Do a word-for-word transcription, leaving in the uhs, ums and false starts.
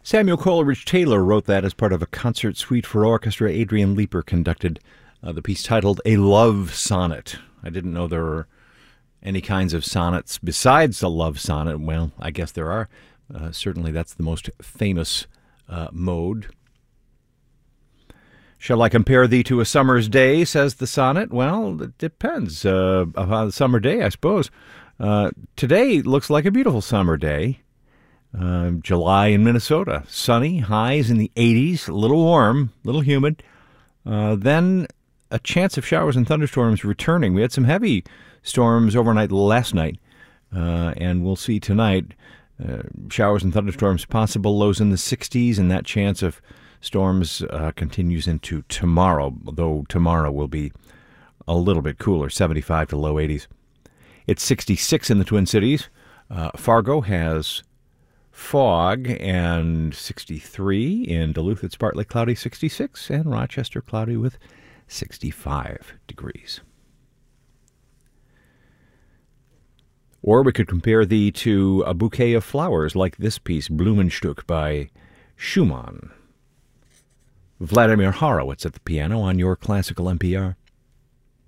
Samuel Coleridge Taylor wrote that as part of a concert suite for orchestra. Adrian Leeper conducted uh, the piece titled A Love Sonnet. I didn't know there were any kinds of sonnets besides a love sonnet. Well, I guess there are. Uh, certainly that's the most famous uh, mode. Shall I compare thee to a summer's day, says the sonnet? Well, it depends uh, upon the summer day, I suppose. Uh, today looks like a beautiful summer day. Uh, July in Minnesota. Sunny, highs in the eighties, a little warm, a little humid. Uh, then a chance of showers and thunderstorms returning. We had some heavy storms overnight last night, uh, and we'll see tonight. Uh, showers and thunderstorms possible, lows in the sixties, and that chance of storms uh, continues into tomorrow, though tomorrow will be a little bit cooler, seventy-five to low eighties. It's sixty-six in the Twin Cities. Uh, Fargo has fog and sixty-three. In Duluth, it's partly cloudy, sixty-six, and Rochester cloudy with sixty-five degrees. Or we could compare thee to a bouquet of flowers like this piece, Blumenstück by Schumann. Vladimir Horowitz at the piano on your Classical N P R.